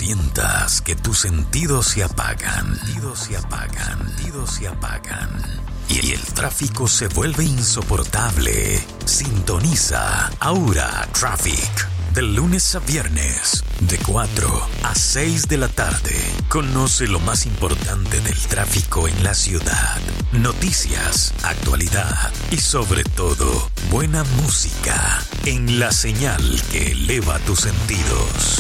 sientas que tus sentidos se apagan, y el tráfico se vuelve insoportable, sintoniza Aura Traffic. De lunes a viernes, de 4 a 6 de la tarde. Conoce lo más importante del tráfico en la ciudad. Noticias, actualidad y sobre todo, buena música en la señal que eleva tus sentidos.